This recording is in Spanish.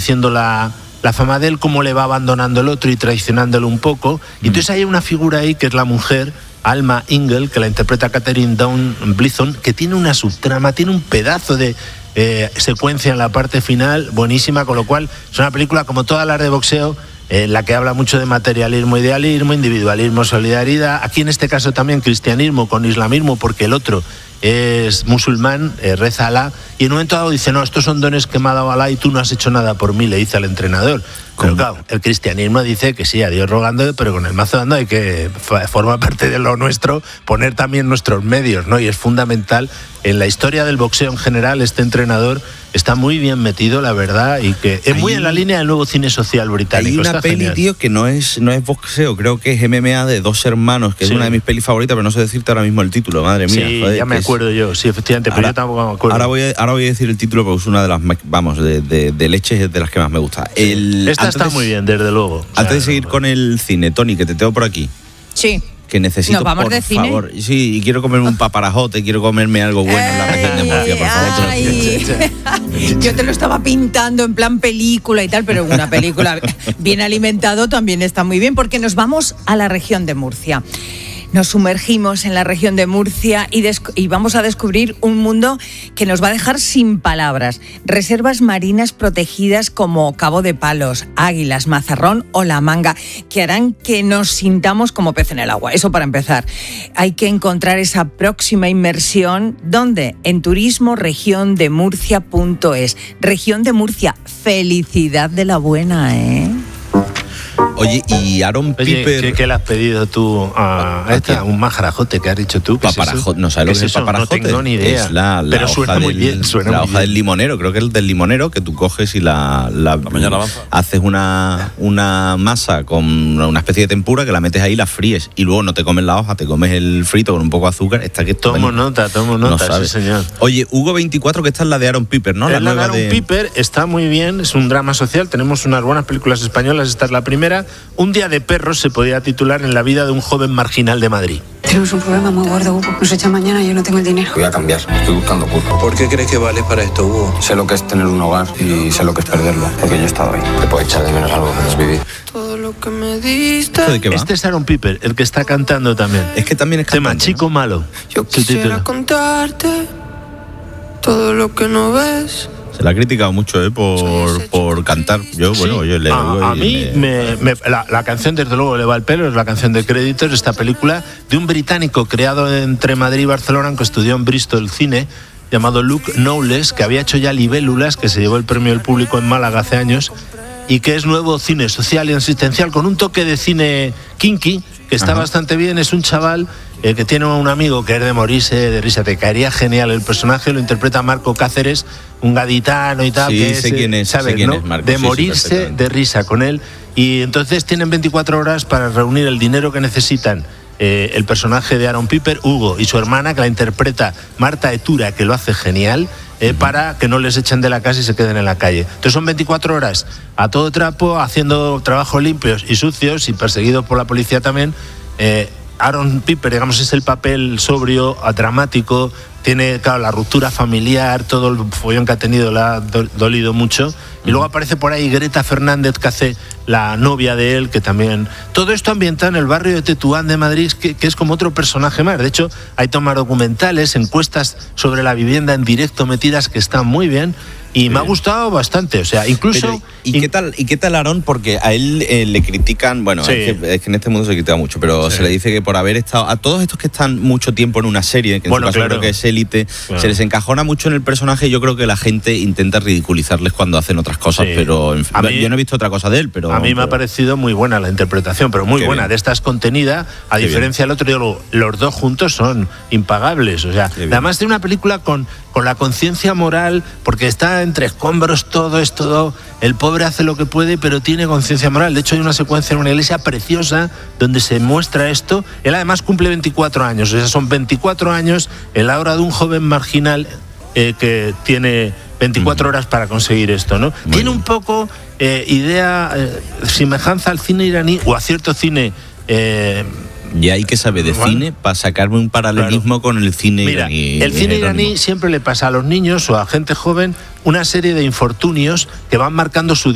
diciendo la fama de él, cómo le va abandonando el otro y traicionándolo un poco. Y entonces hay una figura ahí que es la mujer, Alma Ingle, que la interpreta Catherine Dawn Blithon, que tiene una subtrama, tiene un pedazo de secuencia en la parte final buenísima, con lo cual es una película como todas las de boxeo, en la que habla mucho de materialismo, idealismo, individualismo, solidaridad. Aquí en este caso también cristianismo con islamismo, porque el otro es musulmán, reza a Alá, y en un momento dado dice, no, estos son dones que me ha dado Alá y tú no has hecho nada por mí, le dice al entrenador. Pero claro, el cristianismo dice que sí, a Dios rogando, pero con el mazo dando hay que, forma parte de lo nuestro, poner también nuestros medios, ¿no? Y es fundamental. En la historia del boxeo en general, este entrenador está muy bien metido, la verdad, y que es muy en la línea del nuevo cine social británico. Hay una está peli, genial, tío, que no es boxeo, creo que es MMA de dos hermanos, que es una de mis pelis favoritas, pero no sé decirte ahora mismo el título, madre mía. Sí, joder, ya me acuerdo yo, sí, efectivamente, pero yo tampoco me acuerdo. Ahora voy a decir el título porque es una de las, vamos, de leches de las que más me gusta. Esta está muy bien, desde luego. Antes de seguir con el cine, Tony, que te tengo por aquí. Sí. Que necesito, ¿Nos vamos por de cine? favor. Sí, y quiero comerme un paparajote, quiero comerme algo bueno en la región de Murcia, por favor. Yo te lo estaba pintando en plan película y tal, pero una película bien alimentado también está muy bien, porque nos vamos a la región de Murcia. Nos sumergimos en la región de Murcia y vamos a descubrir un mundo que nos va a dejar sin palabras. Reservas marinas protegidas como Cabo de Palos, Águilas, Mazarrón o La Manga, que harán que nos sintamos como pez en el agua. Eso para empezar. Hay que encontrar esa próxima inmersión. ¿Dónde? En turismoregiondemurcia.es. Región de Murcia. Felicidad de la buena, ¿eh? Oye, y Aaron Piper... ¿Qué le has pedido tú a esta? Un majarajote que has dicho tú. Paparajote, ¿no sabes lo que es el paparajote? No tengo ni idea. Es la pero hoja suena muy bien. La hoja del limonero, creo que es el del limonero, que tú coges y haces una masa con una especie de tempura que la metes ahí, la fríes y luego no te comes la hoja, te comes el frito con un poco de azúcar. Tomo nota, no sí, señor. Oye, Hugo 24, que esta es la de Aaron Piper, ¿no? La de Aaron Piper está muy bien, es un drama social, tenemos unas buenas películas españolas, esta es la primera. Un día de perros se podía titular en la vida de un joven marginal de Madrid. Tenemos un problema muy gordo, Hugo. Nos echan mañana y yo no tengo el dinero. Voy a cambiar, estoy buscando curro. ¿Por qué crees que vales para esto, Hugo? Sé lo que es tener un hogar y sé lo que es perderlo, porque yo he estado ahí. Te puedo echar de menos algo que es vivir. Todo lo que me diste. ¿De qué va? Este es Aaron Piper, el que está cantando también. Es que también es cantante, tema Chico ¿no? Malo. Yo quisiera contarte todo lo que no ves. Se la ha criticado mucho por cantar. Yo, bueno, yo le digo. A mí, la canción, desde luego, le va al pelo, es la canción de créditos de esta película de un británico creado entre Madrid y Barcelona, que estudió en Bristol cine, llamado Luke Knowles, que había hecho ya Libélulas, que se llevó el premio del público en Málaga hace años, y que es nuevo cine social y asistencial, con un toque de cine kinky, que está bastante bien. Es un chaval que tiene un amigo que es de morirse de risa. Te caería genial el personaje, lo interpreta Marco Cáceres, un gaditano y tal. Sí, que sé quién es, ¿sabes, sé quién no? es Marco. De Sí, morirse de risa con él. Y entonces tienen 24 horas para reunir el dinero que necesitan. El personaje de Aaron Piper, Hugo, y su hermana, que la interpreta Marta Etura, que lo hace genial, para que no les echen de la casa y se queden en la calle. Entonces son 24 horas a todo trapo, haciendo trabajos limpios y sucios y perseguidos por la policía también. Aaron Piper, digamos, es el papel sobrio, dramático, tiene, claro, la ruptura familiar, todo el follón que ha tenido le ha dolido mucho. Y luego aparece por ahí Greta Fernández, que hace la novia de él, que también... Todo esto ambientado en el barrio de Tetuán de Madrid, que es como otro personaje más. De hecho, hay tomas documentales, encuestas sobre la vivienda en directo metidas, que están muy bien. Y me ha gustado bastante, o sea, incluso... Pero, ¿y qué tal Aaron? Porque a él le critican, bueno, sí. es que en este mundo se critica mucho, pero se le dice que por haber estado... A todos estos que están mucho tiempo en una serie, que en su caso creo que es Élite, se les encajona mucho en el personaje, y yo creo que la gente intenta ridiculizarles cuando hacen otras cosas, pero en fin, yo no he visto otra cosa de él, pero... A mí me ha parecido muy buena la interpretación, pero muy buena. De esta es contenida, a diferencia del otro, digo, los dos juntos son impagables, o sea, además de una película con la conciencia moral, porque está entre escombros todo, es todo, el pobre hace lo que puede, pero tiene conciencia moral. De hecho, hay una secuencia en una iglesia preciosa donde se muestra esto. Él además cumple 24 años, o sea, son 24 años en la hora de un joven marginal que tiene 24 horas para conseguir esto, ¿no? Tiene un poco semejanza al cine iraní o a cierto cine... Y hay que saber de cine para sacarme un paralelismo con el cine iraní. El cine iraní siempre le pasa a los niños o a gente joven una serie de infortunios que van marcando su